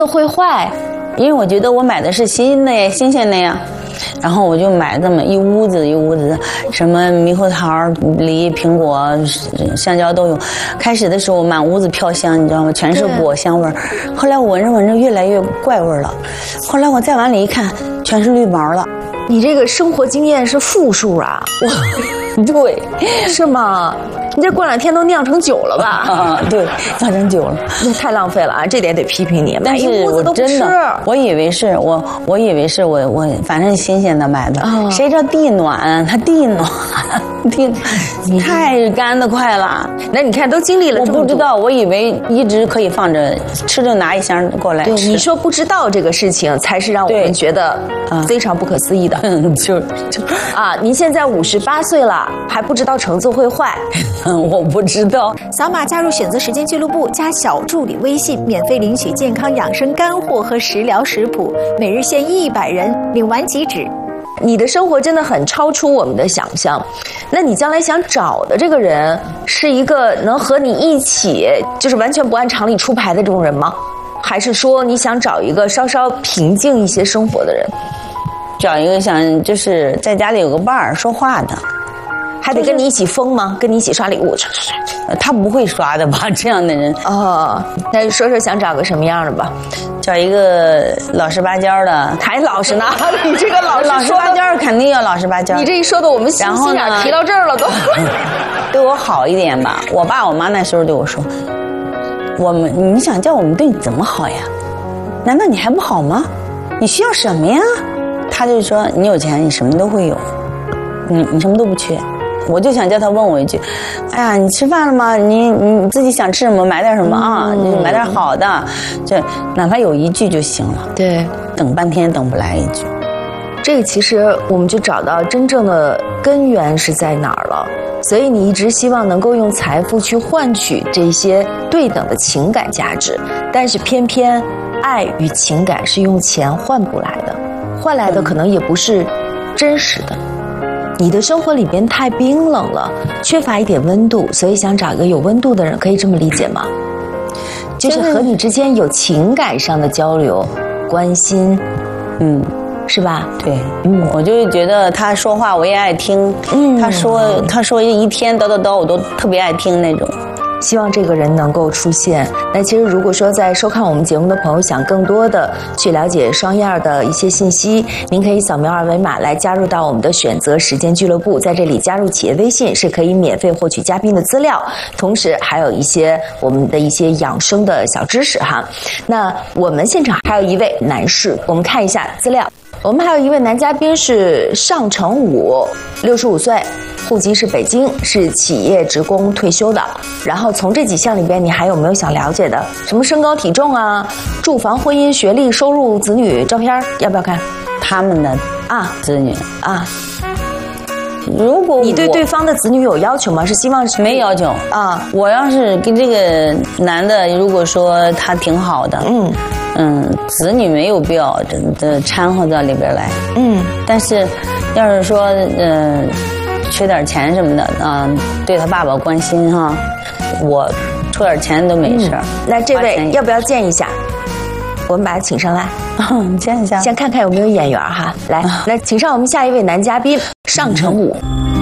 会坏， 因为我觉得我买的是新鲜的呀。然后我就买这么一屋子，什么猕猴桃、梨、苹果、香蕉都有。开始的时候满屋子飘香，你知道吗？全是果香味儿。后来我闻着越来越怪味了。后来我再往里一看，全是绿毛了。 你这个生活经验是负数啊！ 对， 是吗？你这过2天都酿成酒了吧？ 啊，对，酿成酒了， 那太浪费了啊！这点得批评你。 但是我真的，我以为是我反正新鲜的买的，谁知道地暖，它地太干得快了。 那你看都经历了这么多， 我不知道，我以为一直可以放着，吃就拿一箱过来吃。 对，你说不知道这个事情，才是让我们觉得非常不可思议的。您现在58岁了，还不知道橙子会坏。 我不知道。 扫码加入选择时间俱乐部，加小助理微信，免费领取健康养生干货和食疗食谱，每日限100人，领完即止。 你的生活真的很超出我们的想象。那你将来想找的这个人，是一个能和你一起，就是完全不按常理出牌的这种人吗？还是说你想找一个稍稍平静一些生活的人？ 找一个想就是在家里有个伴儿说话的。 还得跟你一起疯吗？跟你一起刷礼物？ 他不会刷的吧？这样的人哦，那就说说想找个什么样的吧。 找一个老实巴交的， 还老实呢？你这个老实巴交肯定要老实巴交。 你这一说的，我们心眼提到这儿了都。 对我好一点吧。我爸我妈那时候对我说：“你想叫我们对你怎么好呀？难道你还不好吗？你需要什么呀？”他就说：“你有钱，你什么都会有，你什么都不缺。”我就想叫他问我一句：“哎呀，你吃饭了吗？你自己想吃什么买点什么啊？你买点好的，这哪怕有一句就行了。” 对， 等半天等不来一句。 这个其实我们就找到真正的根源是在哪儿了。所以你一直希望能够用财富去换取这些对等的情感价值，但是偏偏爱与情感是用钱换不来的，换来的可能也不是真实的。你的生活里边太冰冷了，缺乏一点温度，所以想找一个有温度的人，可以这么理解吗？就是和你之间有情感上的交流、关心，是吧？ 对，我就觉得他说话我也爱听，他说一天叨叨叨，我都特别爱听那种。 希望这个人能够出现。那其实如果说在收看我们节目的朋友想更多的去了解双燕的一些信息，您可以扫描2维码来加入到我们的选择时间俱乐部，在这里加入企业微信是可以免费获取嘉宾的资料，同时还有一些我们的一些养生的小知识哈。那我们现场还有一位男士，我们看一下资料。我们还有一位男嘉宾是尚成武，65岁，户籍是北京，是企业职工退休的。然后从这几项里边，你还有没有想了解的？什么身高体重啊，住房、婚姻、学历、收入、子女照片，要不要看？ 他们的子女啊。 如果你对对方的子女有要求吗？是希望是没要求啊。我要是跟这个男的，如果说他挺好的，子女没有必要掺和到里边来，但是要是说缺点钱什么的对他爸爸关心哈，我出点钱都没事。 那这位要不要见一下？我们把他请上来， 见一下， 先看看有没有眼缘哈。来，请上我们下一位男嘉宾尚成武。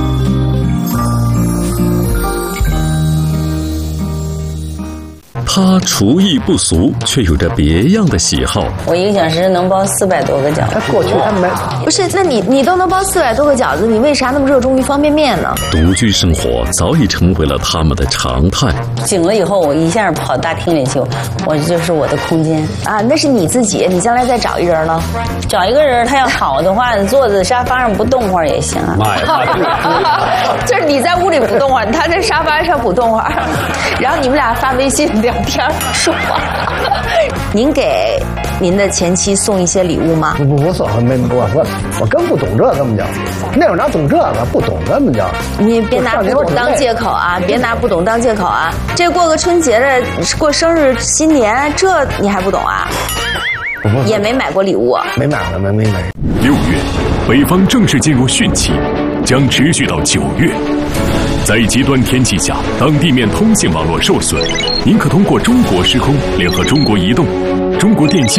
他厨艺不俗，却有着别样的喜好。 我1个小时能包400多个饺子。 过去他们不是，那你都能包400多个饺子，你为啥那么热衷于方便面呢？ 独居生活早已成为了他们的常态。 醒了以后，我一下跑大厅里去，我就是我的空间啊。那是你自己，你将来再找一人呢？ 找一个人，他要好的话，坐在沙发上不动会儿也行啊。 就是你在屋里不动会儿，他在沙发上不动会儿，然后你们俩发微信聊天说话。您给您的前妻送一些礼物吗？ 不送，我更不懂这怎么讲？那会儿哪懂这个？不懂怎么讲？ 你别拿不懂当借口啊！别拿不懂当借口啊！这过个春节的，过生日、新年，这你还不懂啊？也没买过礼物， 没买。6 月，北方正式进入汛期，将持续到9月。在极端天气下，当地面通信网络受损，您可通过中国时空联合中国移动， 中国电信。